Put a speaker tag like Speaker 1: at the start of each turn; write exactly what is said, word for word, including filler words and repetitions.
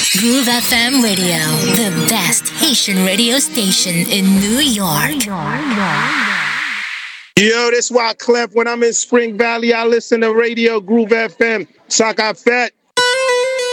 Speaker 1: Groove F M Radio, the best Haitian radio station in New York.
Speaker 2: Yo, this Wyclef. When I'm in Spring Valley, I listen to Radio Groove F M. Saka Fett.